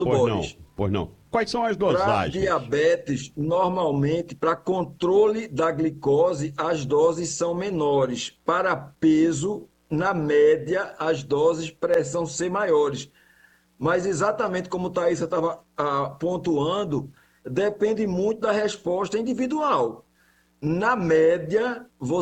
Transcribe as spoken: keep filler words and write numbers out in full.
Pois não, Boris. pois não. Quais são as Para dosagens? diabetes, normalmente, para controle da glicose, as doses são menores. Para peso, na média, as doses precisam ser maiores. Mas exatamente como o Thaisa estava ah, pontuando, depende muito da resposta individual. Na média, você